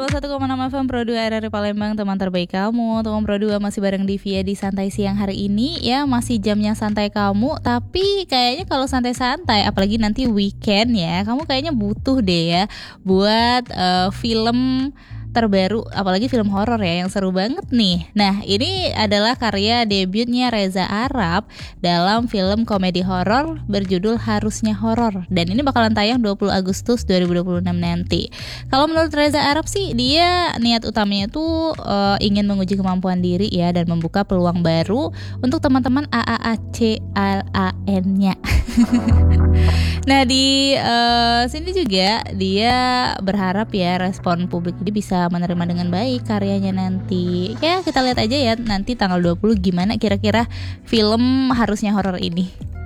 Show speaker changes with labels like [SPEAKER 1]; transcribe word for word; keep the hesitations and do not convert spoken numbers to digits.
[SPEAKER 1] dua puluh satu koma enam F M Pro dua R R I Palembang, teman terbaik kamu. Teman Pro dua masih bareng Divya di Santai Siang hari ini. Ya, masih jamnya santai kamu. Tapi kayaknya kalau santai-santai, apalagi nanti weekend ya, kamu kayaknya butuh deh ya buat uh, film terbaru, apalagi film horor ya yang seru banget nih. Nah, ini adalah karya debutnya Reza Arab dalam film komedi horor berjudul Harusnya Horor, dan ini bakalan tayang dua puluh Agustus dua ribu dua puluh enam nanti. Kalau menurut Reza Arab sih, dia niat utamanya tuh uh, ingin menguji kemampuan diri ya, dan membuka peluang baru untuk teman-teman A A A C L A N-nya. Nah, di uh, sini juga dia berharap ya respon publik ini bisa menerima dengan baik karyanya nanti. Ya, kita lihat aja ya nanti tanggal dua puluh gimana kira-kira film Harusnya Horor ini.